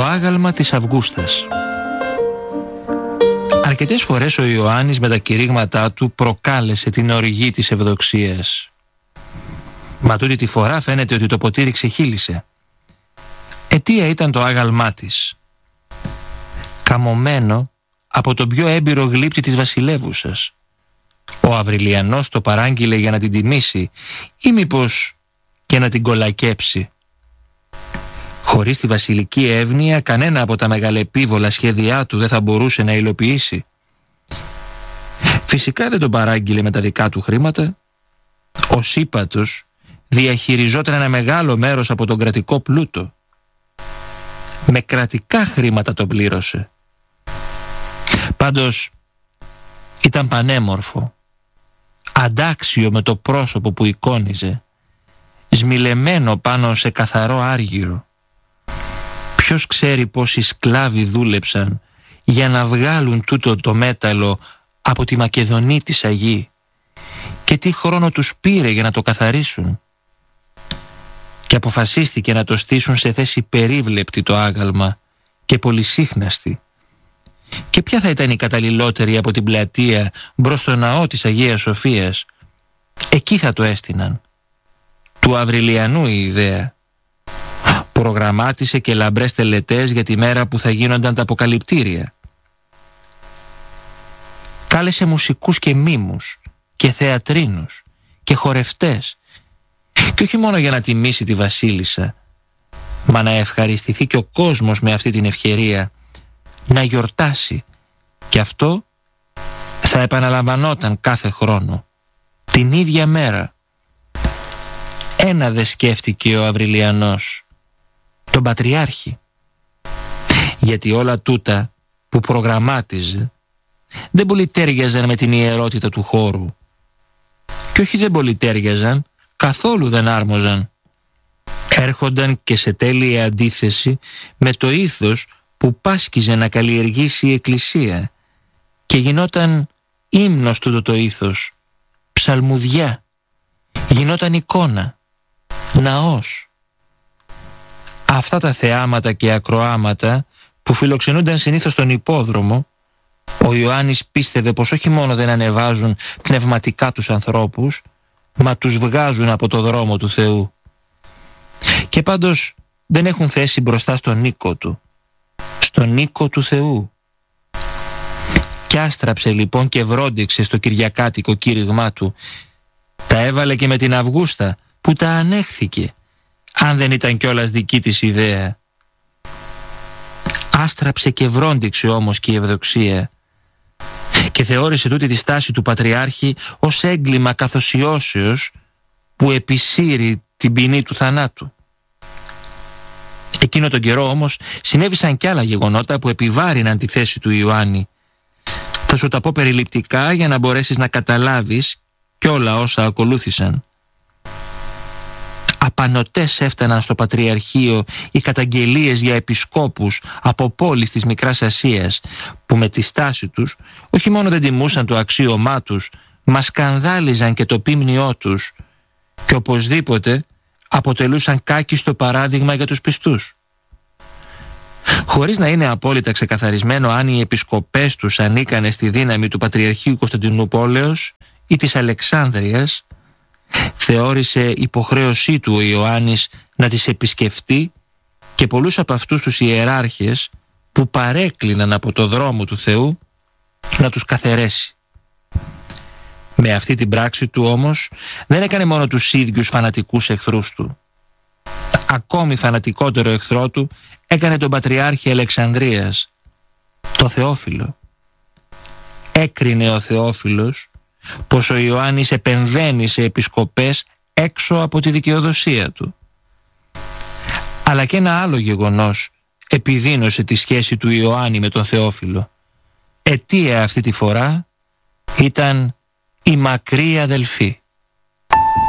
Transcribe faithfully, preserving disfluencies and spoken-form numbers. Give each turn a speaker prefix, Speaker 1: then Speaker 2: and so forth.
Speaker 1: άγαλμα της Αυγούστας. Αρκετές φορές ο Ιωάννης με τα κηρύγματά του προκάλεσε την οργή της ευδοξίας. Μα τούτη τη φορά φαίνεται ότι το ποτήρι ξεχύλισε. Αιτία ήταν το άγαλμά της, καμωμένο από τον πιο έμπειρο γλύπτη της βασιλεύουσας. Ο Αβριλιανός το παράγγειλε για να την τιμήσει ή μήπως και να την κολακέψει. Χωρίς τη βασιλική εύνοια κανένα από τα μεγαλεπίβολα σχέδιά του δεν θα μπορούσε να υλοποιήσει. Φυσικά δεν τον παράγγειλε με τα δικά του χρήματα. Ο ύπατος διαχειριζόταν ένα μεγάλο μέρος από τον κρατικό πλούτο. Με κρατικά χρήματα το πλήρωσε. Πάντως ήταν πανέμορφο, αντάξιο με το πρόσωπο που εικόνιζε, σμιλεμένο πάνω σε καθαρό άργυρο. Ποιος ξέρει πόσοι σκλάβοι δούλεψαν για να βγάλουν τούτο το μέταλλο από τη Μακεδονή της Αγή και τι χρόνο τους πήρε για να το καθαρίσουν. Και αποφασίστηκε να το στήσουν σε θέση περίβλεπτη το άγαλμα και πολυσύχναστη. Και ποια θα ήταν η καταλληλότερη από την πλατεία μπρος στο ναό της Αγίας Σοφίας? Εκεί θα το έστειναν. Του Αβριλιανού η ιδέα. Προγραμμάτισε και λαμπρές τελετές για τη μέρα που θα γίνονταν τα αποκαλυπτήρια. Κάλεσε μουσικούς και μίμους και θεατρίνους και χορευτές, και όχι μόνο για να τιμήσει τη βασίλισσα, μα να ευχαριστηθεί και ο κόσμος με αυτή την ευκαιρία, να γιορτάσει, και αυτό θα επαναλαμβανόταν κάθε χρόνο, την ίδια μέρα. Ένα δε σκέφτηκε ο Αβριλιανός, τον Πατριάρχη, γιατί όλα τούτα που προγραμμάτιζε δεν πολύ τέριαζαν με την ιερότητα του χώρου, και όχι δεν πολύ τέριαζαν, καθόλου δεν άρμοζαν. Έρχονταν και σε τέλεια αντίθεση με το ήθος που πάσκιζε να καλλιεργήσει η Εκκλησία, και γινόταν ύμνος τούτο το ήθος, ψαλμουδιά, γινόταν εικόνα, ναός. Αυτά τα θεάματα και ακροάματα που φιλοξενούνταν συνήθως στον υπόδρομο, ο Ιωάννης πίστευε πως όχι μόνο δεν ανεβάζουν πνευματικά τους ανθρώπους, μα τους βγάζουν από το δρόμο του Θεού. Και πάντως δεν έχουν θέση μπροστά στον οίκο του, στον οίκο του Θεού. Κι άστραψε λοιπόν και βρόντιξε στο κυριακάτικο κήρυγμά του. Τα έβαλε και με την Αυγούστα που τα ανέχθηκε, αν δεν ήταν κιόλας δική της ιδέα. Άστραψε και βρόντιξε όμως και η ευδοξία, και θεώρησε τούτη τη στάση του Πατριάρχη ως έγκλημα καθοσιώσεως που επισύρει την ποινή του θανάτου. Εκείνο τον καιρό όμως συνέβησαν κι άλλα γεγονότα που επιβάρυναν τη θέση του Ιωάννη. Θα σου τα πω περιληπτικά για να μπορέσεις να καταλάβεις κι όλα όσα ακολούθησαν. Απανωτές έφταναν στο Πατριαρχείο οι καταγγελίες για επισκόπους από πόλεις της Μικράς Ασίας, που με τη στάση τους όχι μόνο δεν τιμούσαν το αξίωμά τους, μα σκανδάλιζαν και το πίμνιό τους, και οπωσδήποτε αποτελούσαν κάκιστο παράδειγμα για τους πιστούς. Χωρίς να είναι απόλυτα ξεκαθαρισμένο αν οι επισκοπές τους ανήκανε στη δύναμη του Πατριαρχείου Κωνσταντινούπολεως ή της Αλεξάνδρειας, θεώρησε υποχρέωσή του ο Ιωάννης να τις επισκεφτεί και πολλούς από αυτούς τους ιεράρχες που παρέκλειναν από το δρόμο του Θεού να τους καθαιρέσει. Με αυτή την πράξη του όμως δεν έκανε μόνο τους ίδιους φανατικούς εχθρούς του. Ακόμη φανατικότερο εχθρό του έκανε τον Πατριάρχη Αλεξανδρίας, το Θεόφιλο. Έκρινε ο Θεόφιλος πως ο Ιωάννης επεμβαίνει σε επισκοπές έξω από τη δικαιοδοσία του. Αλλά και ένα άλλο γεγονός επιδίνωσε τη σχέση του Ιωάννη με τον Θεόφιλο. Αιτία αυτή τη φορά ήταν η μακρύ αδελφή.